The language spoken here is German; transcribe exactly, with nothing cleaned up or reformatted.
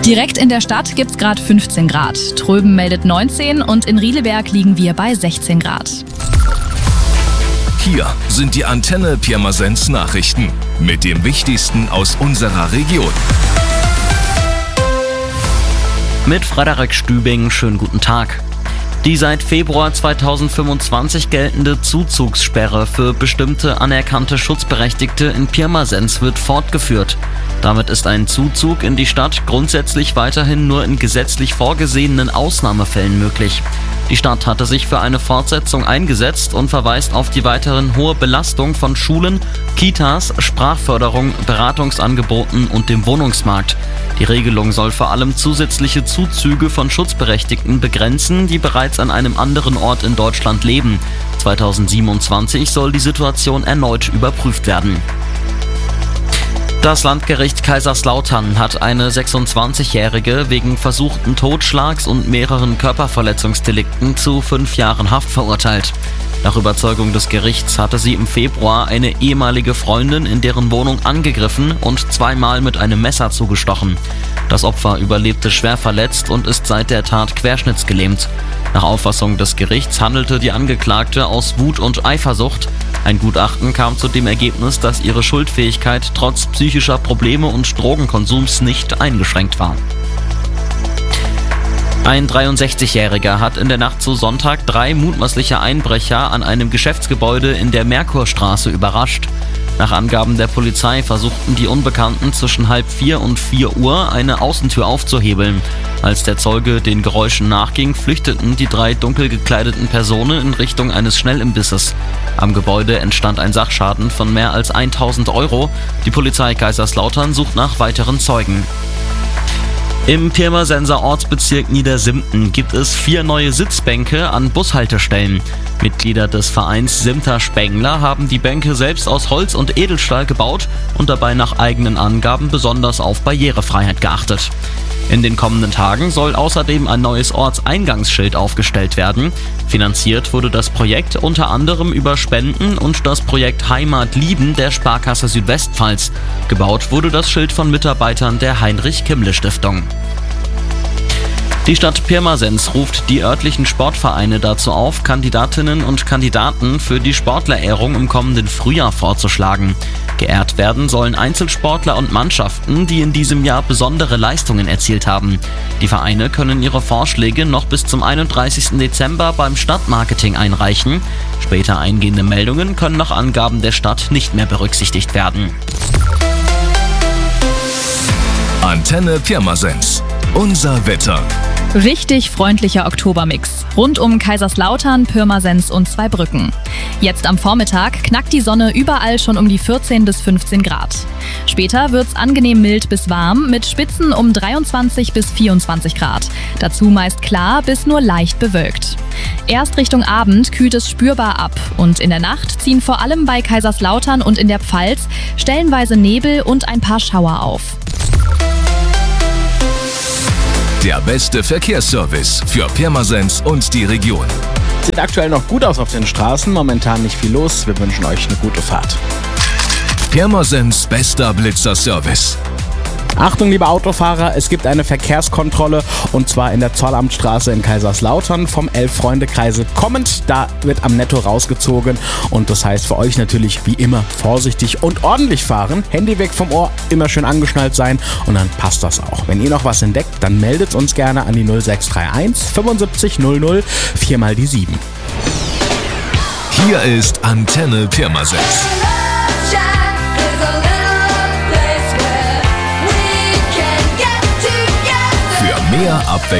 Direkt in der Stadt gibt's gerade fünfzehn Grad. Tröben meldet neunzehn und in Rieleberg liegen wir bei sechzehn Grad. Hier sind die Antenne Pirmasens Nachrichten mit dem Wichtigsten aus unserer Region. Mit Frederik Stübing, schönen guten Tag. Die seit Februar zweitausendfünfundzwanzig geltende Zuzugssperre für bestimmte anerkannte Schutzberechtigte in Pirmasens wird fortgeführt. Damit ist ein Zuzug in die Stadt grundsätzlich weiterhin nur in gesetzlich vorgesehenen Ausnahmefällen möglich. Die Stadt hatte sich für eine Fortsetzung eingesetzt und verweist auf die weiterhin hohe Belastung von Schulen, Kitas, Sprachförderung, Beratungsangeboten und dem Wohnungsmarkt. Die Regelung soll vor allem zusätzliche Zuzüge von Schutzberechtigten begrenzen, die bereits an einem anderen Ort in Deutschland leben. zweitausendsiebenundzwanzig soll die Situation erneut überprüft werden. Das Landgericht Kaiserslautern hat eine sechsundzwanzigjährige wegen versuchten Totschlags und mehreren Körperverletzungsdelikten zu fünf Jahren Haft verurteilt. Nach Überzeugung des Gerichts hatte sie im Februar eine ehemalige Freundin in deren Wohnung angegriffen und zweimal mit einem Messer zugestochen. Das Opfer überlebte schwer verletzt und ist seit der Tat querschnittsgelähmt. Nach Auffassung des Gerichts handelte die Angeklagte aus Wut und Eifersucht. Ein Gutachten kam zu dem Ergebnis, dass ihre Schuldfähigkeit trotz psychischer Probleme und Drogenkonsums nicht eingeschränkt war. Ein dreiundsechzigjähriger hat in der Nacht zu Sonntag drei mutmaßliche Einbrecher an einem Geschäftsgebäude in der Merkurstraße überrascht. Nach Angaben der Polizei versuchten die Unbekannten zwischen halb vier und vier Uhr eine Außentür aufzuhebeln. Als der Zeuge den Geräuschen nachging, flüchteten die drei dunkel gekleideten Personen in Richtung eines Schnellimbisses. Am Gebäude entstand ein Sachschaden von mehr als tausend Euro. Die Polizei Kaiserslautern sucht nach weiteren Zeugen. Im Pirmasenser Ortsbezirk Niedersimpten gibt es vier neue Sitzbänke an Bushaltestellen. Mitglieder des Vereins Simter Spengler haben die Bänke selbst aus Holz und Edelstahl gebaut und dabei nach eigenen Angaben besonders auf Barrierefreiheit geachtet. In den kommenden Tagen soll außerdem ein neues Ortseingangsschild aufgestellt werden. Finanziert wurde das Projekt unter anderem über Spenden und das Projekt Heimat lieben der Sparkasse Südwestpfalz. Gebaut wurde das Schild von Mitarbeitern der Heinrich-Kimmle-Stiftung. Die Stadt Pirmasens ruft die örtlichen Sportvereine dazu auf, Kandidatinnen und Kandidaten für die Sportlerehrung im kommenden Frühjahr vorzuschlagen. Geehrt werden sollen Einzelsportler und Mannschaften, die in diesem Jahr besondere Leistungen erzielt haben. Die Vereine können ihre Vorschläge noch bis zum einunddreißigsten Dezember beim Stadtmarketing einreichen. Später eingehende Meldungen können nach Angaben der Stadt nicht mehr berücksichtigt werden. Antenne Pirmasens. Unser Wetter. Richtig freundlicher Oktobermix. Rund um Kaiserslautern, Pirmasens und Zweibrücken. Jetzt am Vormittag knackt die Sonne überall schon um die vierzehn bis fünfzehn Grad. Später wird's angenehm mild bis warm mit Spitzen um dreiundzwanzig bis vierundzwanzig Grad. Dazu meist klar bis nur leicht bewölkt. Erst Richtung Abend kühlt es spürbar ab und in der Nacht ziehen vor allem bei Kaiserslautern und in der Pfalz stellenweise Nebel und ein paar Schauer auf. Der beste Verkehrsservice für Pirmasens und die Region. Sieht aktuell noch gut aus auf den Straßen, momentan nicht viel los. Wir wünschen euch eine gute Fahrt. Pirmasens bester Blitzerservice. Achtung, liebe Autofahrer, es gibt eine Verkehrskontrolle und zwar in der Zollamtstraße in Kaiserslautern vom Elf-Freunde-Kreisel kommend. Da wird am Netto rausgezogen und das heißt für euch natürlich wie immer vorsichtig und ordentlich fahren. Handy weg vom Ohr, immer schön angeschnallt sein und dann passt das auch. Wenn ihr noch was entdeckt, dann meldet uns gerne an die null sechs drei eins fünfundsiebzig null null vier mal die sieben. Hier ist Antenne Pirmasens. Für mehr Abwechslung